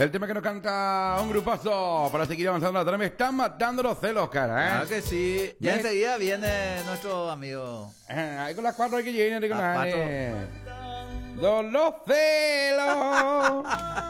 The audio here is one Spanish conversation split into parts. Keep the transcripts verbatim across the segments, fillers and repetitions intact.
El tema que nos canta un grupazo para seguir avanzando la trama. Me están matando los celos, cara, ¿eh? Claro que sí. Ya Bien. enseguida viene nuestro amigo. Eh, ahí con las cuatro hay que llenar con Las las cuatro. ¡Don los celos!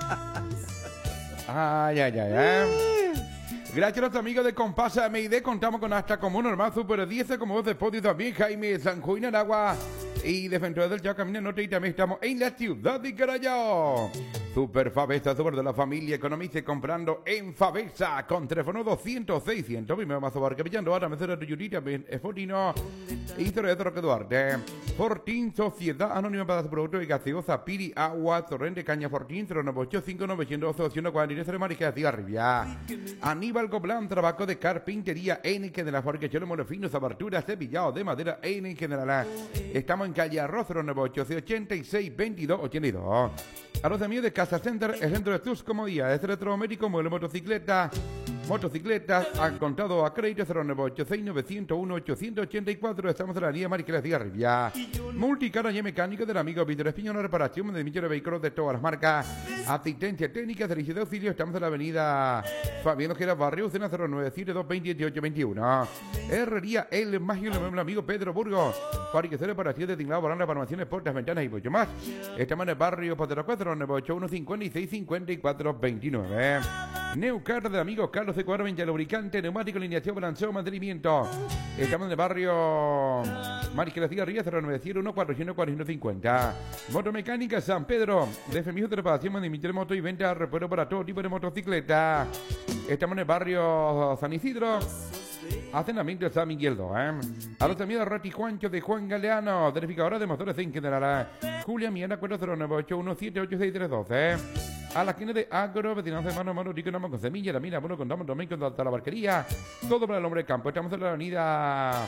Ay, ay, ay, ay. Gracias a nuestros amigos de Compasa M I D, contamos con hasta como normal Super diez, como voz de podio también, Jaime Sanjuina en agua. Y de Centro del Chao Camino Norte, y también estamos en la ciudad de Carayó. Super Favesa, super de la familia, economice comprando en Favesa, con teléfono doscientos seiscientos, primero más barca pillando, ahora me cerra de Yurita, Esfortino, y Torre de Roque Duarte. Fortín, Sociedad Anónima para su producto de gaseosa, Piri, Agua, Torrente, Caña, Fortín, cero nueve ocho cinco nueve cero dos uno cuatro nueve, Marica, Ciudad Rivia. Aníbal Goblán, trabajo de carpintería, N que de la fabricación de monofinos, aberturas, cepillado de madera, N que de la. Estamos en calle Arroz, cero nueve ocho ochenta y seis veintidós ochenta y dos. A los amigos de Casa Center, el centro de tus comodidades, electrométrico, modelo motocicleta, motocicletas, al contado a crédito, cero nueve ocho seis nueve cero uno ocho ocho cuatro. Estamos en la línea Mariquera Ciudad Rivia. Multicara y mecánico del amigo Víctor Espiñón, reparación de millones de vehículos de todas las marcas, asistencia técnica, servicio de auxilio. Estamos en la avenida Fabián Ojeda, Barrio Cena, cero nueve siete dos dos ocho dos uno. Herrería El Magio, el amigo Pedro Burgos, fabricación de reparación de tinglado, baranda, farmaciones, puertas, ventanas y mucho más. Estamos en el barrio Potero cuatro nueve ocho uno cinco seis cinco cuatro dos nueve. Neucar de amigos Carlos de Cuadro, veinte lubricante, neumático, alineación, balanceo, mantenimiento. Estamos en el barrio Mariquera Ciudad Río, cero nueve cero uno cuatro cero cuatro cinco cero. Motomecánica San Pedro, de servicios de reparación, mantenimiento de moto y venta de repuesto para todo tipo de motocicleta. Estamos en el barrio San Isidro, Hacenamiento de San Miguel dos, ¿eh? A los amigos Rati Juancho de Juan Galeano, verificadora de motores en general. Julia Miana, cuatro cero nueve ocho uno siete ocho seis tres dos, ¿eh? A la esquina de Agro, veterinario de mano, mano, rico, con semilla, la mina, bueno, contamos también con toda la barquería. Todo para el hombre de campo. Estamos en la avenida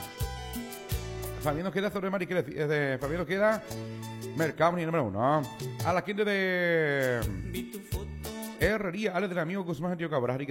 Fabián Ojeda, sobre Mariquera, de Fabián Ojeda, Mercado ni número uno. A la esquina de Herrería, Ale del amigo Guzmán Antioco Cabral,